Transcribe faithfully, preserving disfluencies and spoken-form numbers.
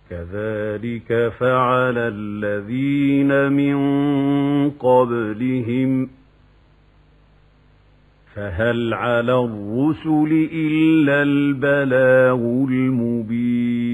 كذلك فعل الذين من قبلهم فهل على الرسل إلا البلاغ المبين